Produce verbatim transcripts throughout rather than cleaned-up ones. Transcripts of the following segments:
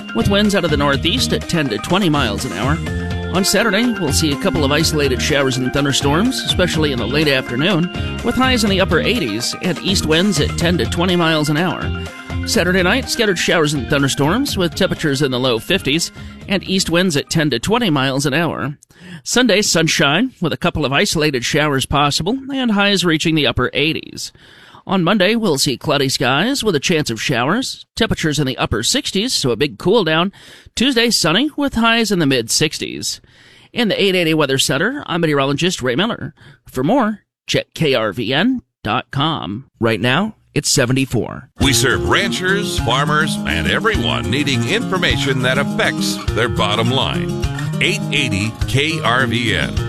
with winds out of the northeast at ten to twenty miles an hour. On Saturday, we'll see a couple of isolated showers and thunderstorms, especially in the late afternoon, with highs in the upper eighties and east winds at ten to twenty miles an hour. Saturday night, scattered showers and thunderstorms with temperatures in the low fifties and east winds at ten to twenty miles an hour. Sunday, sunshine with a couple of isolated showers possible and highs reaching the upper eighties. On Monday, we'll see cloudy skies with a chance of showers, temperatures in the upper sixties, so a big cool down. Tuesday, sunny with highs in the mid sixties. In the eight eighty Weather Center, I'm meteorologist Ray Miller. For more, check K R V N dot com. Right now, it's seventy-four. We serve ranchers, farmers, and everyone needing information that affects their bottom line. eight eighty K R V N.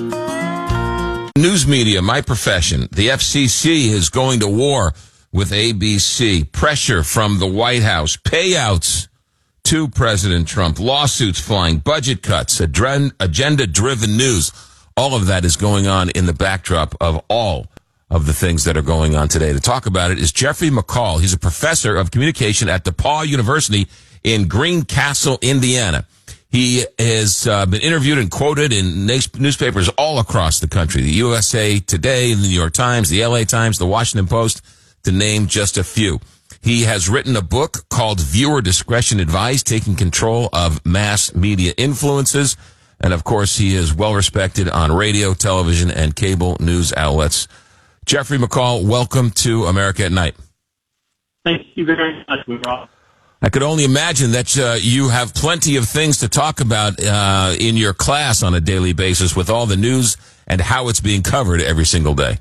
News media, my profession. The F C C is going to war with A B C. Pressure from the White House. Payouts to President Trump. Lawsuits flying. Budget cuts. Agenda-driven news. All of that is going on in the backdrop of all of the things that are going on today. To talk about it is Jeffrey McCall. He's a professor of communication at DePauw University in Greencastle, Indiana. He has uh, been interviewed and quoted in na- newspapers all across the country. The U S A Today, the New York Times, the L A Times, the Washington Post, to name just a few. He has written a book called Viewer Discretion Advised, Taking Control of Mass Media Influences. And, of course, he is well-respected on radio, television, and cable news outlets. Jeffrey McCall, welcome to America at Night. Thank you very much, Rob. I could only imagine that uh, you have plenty of things to talk about uh, in your class on a daily basis with all the news and how it's being covered every single day.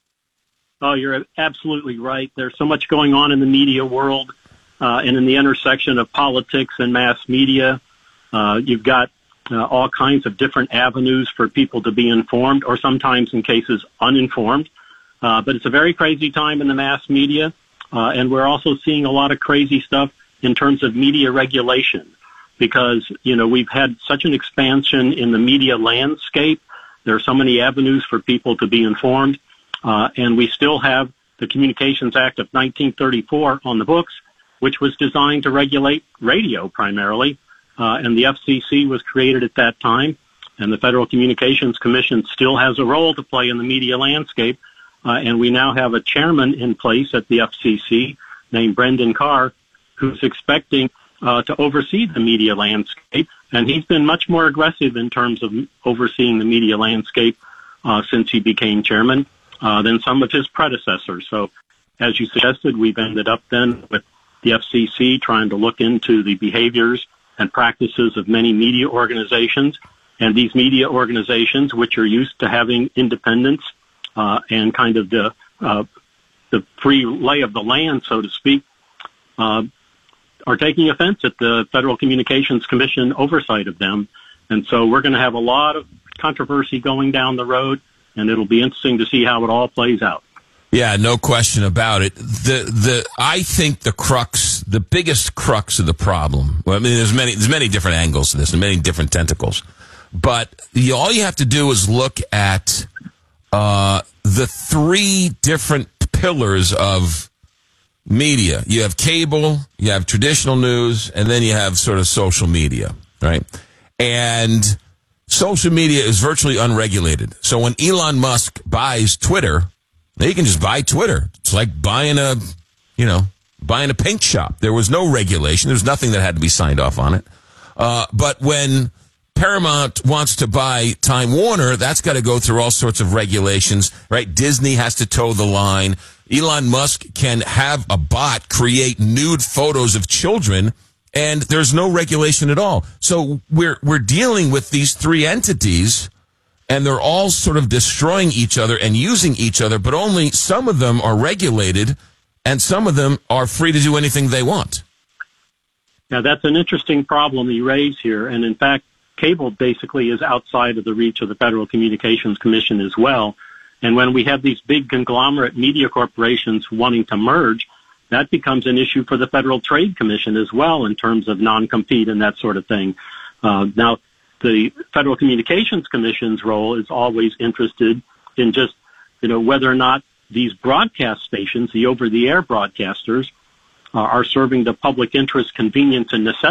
Oh, you're absolutely right. There's so much going on in the media world uh, and in the intersection of politics and mass media. Uh, you've got uh, all kinds of different avenues for people to be informed, or sometimes in cases uninformed. Uh, but it's a very crazy time in the mass media, uh, and we're also seeing a lot of crazy stuff in terms of media regulation, because, you know, we've had such an expansion in the media landscape. There are so many avenues for people to be informed, uh, and we still have the Communications Act of nineteen thirty-four on the books, which was designed to regulate radio primarily, uh, and the F C C was created at that time, and the Federal Communications Commission still has a role to play in the media landscape, uh, and we now have a chairman in place at the F C C named Brendan Carr, who's expecting uh, to oversee the media landscape. And he's been much more aggressive in terms of overseeing the media landscape uh, since he became chairman uh, than some of his predecessors. So, as you suggested, we've ended up then with the F C C trying to look into the behaviors and practices of many media organizations. And these media organizations, which are used to having independence uh, and kind of the, uh, the free lay of the land, so to speak, uh, are taking offense at the Federal Communications Commission oversight of them. And so we're going to have a lot of controversy going down the road, and it'll be interesting to see how it all plays out. Yeah, no question about it. The the I think the crux, the biggest crux of the problem, well, I mean, there's many there's many different angles to this and many different tentacles, but you, all you have to do is look at uh, the three different pillars of media. You have cable, you have traditional news, and then you have sort of social media, right? And social media is virtually unregulated. So when Elon Musk buys Twitter, he can just buy Twitter. It's like buying a, you know, buying a paint shop. There was no regulation. There was nothing that had to be signed off on it. Uh, but when Paramount wants to buy Time Warner, that's got to go through all sorts of regulations, right? Disney has to toe the line. Elon Musk can have a bot create nude photos of children, and there's no regulation at all. So we're we're dealing with these three entities, and they're all sort of destroying each other and using each other, but only some of them are regulated, and some of them are free to do anything they want. Now, that's an interesting problem you raise here, and in fact, cable basically is outside of the reach of the Federal Communications Commission as well. And when we have these big conglomerate media corporations wanting to merge, that becomes an issue for the Federal Trade Commission as well in terms of non-compete and that sort of thing. Uh, now, the Federal Communications Commission's role is always interested in just, you know, whether or not these broadcast stations, the over-the-air broadcasters, uh, are serving the public interest, convenience, and necessity